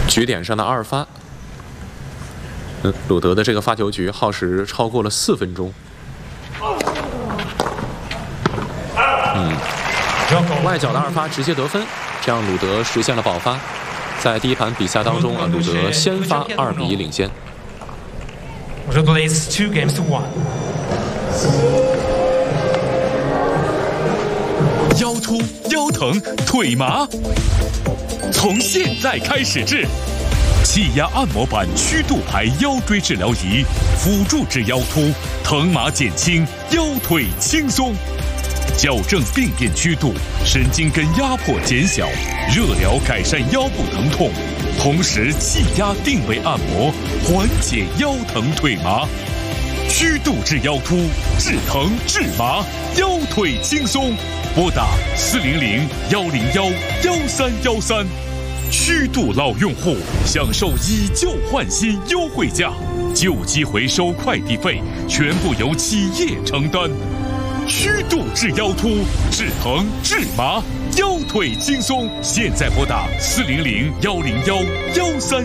局点上的2发，鲁德的这个发球局耗时超过了4分钟。外角的2发直接得分，这样鲁德实现了保发。在第一盘比赛当中鲁德先发2比1领先。 2 games to 1。 腰突、腰疼、腿麻，从现在开始治。气压按摩板曲度牌腰椎治疗仪，辅助治腰突，疼麻减轻，腰腿轻松。矫正病变曲度，神经根压迫减小，热疗改善腰部疼痛，同时气压定位按摩，缓解腰疼腿麻。曲度治腰突，治疼治麻，腰腿轻松。拨打400-101-1313。曲度老用户享受以旧换新优惠价，旧机回收快递费全部由企业承担。曲度治腰突，治疼治麻，腰腿轻松。现在拨打400-101-1313。